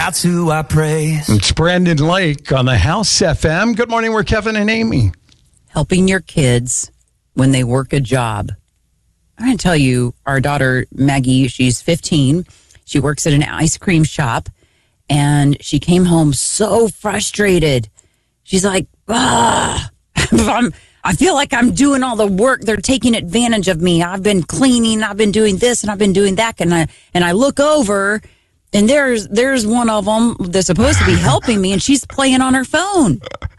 That's who I praise. It's Brandon Lake on the House FM. Good morning, we're Kevin and Amy. Helping your kids when they work a job. I'm going to tell you, our daughter, Maggie, she's 15. She works at an ice cream shop, and she came home so frustrated. She's like, I feel like I'm doing all the work. They're taking advantage of me. I've been cleaning, I've been doing this, and I've been doing that. And I look over, and there's one of them that's supposed to be helping me, and she's playing on her phone.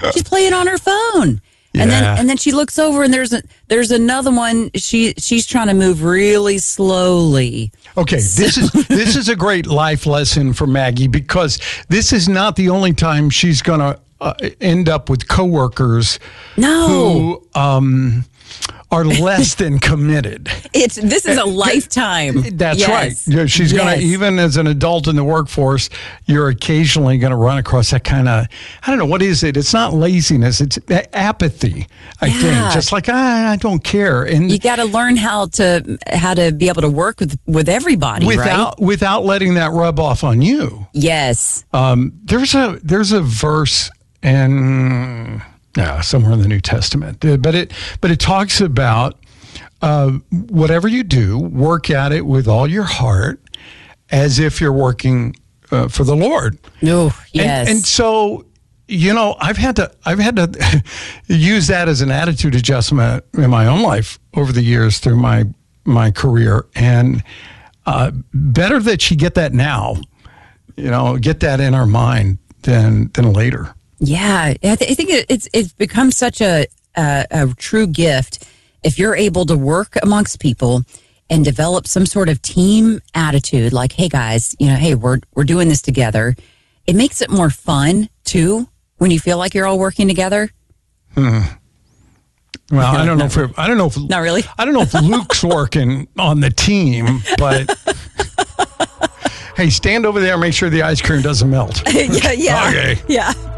And then she looks over, and there's another one. She's trying to move really slowly. Okay, this is a great life lesson for Maggie, because this is not the only time she's going to end up with coworkers who are less than committed. This is a lifetime. That's right. She's going to, even as an adult in the workforce, you're occasionally going to run across that kind of, I don't know, what is it? It's not laziness. It's apathy, I think. Just like, I don't care. And you got to learn how to be able to work with everybody, without letting that rub off on you. Yes. There's a verse in somewhere in the New Testament, but it talks about whatever you do, work at it with all your heart, as if you're working for the Lord. Oh, yes. And so, I've had to use that as an attitude adjustment in my own life over the years through my career, and better that she get that now, get that in her mind than later. Yeah, I think it's become such a true gift if you're able to work amongst people and develop some sort of team attitude. Like, hey guys, hey, we're doing this together. It makes it more fun too when you feel like you're all working together. Well, I don't know if not really. I don't know if Luke's working on the team, but. Hey, stand over there and make sure the ice cream doesn't melt. Yeah. Okay. Yeah.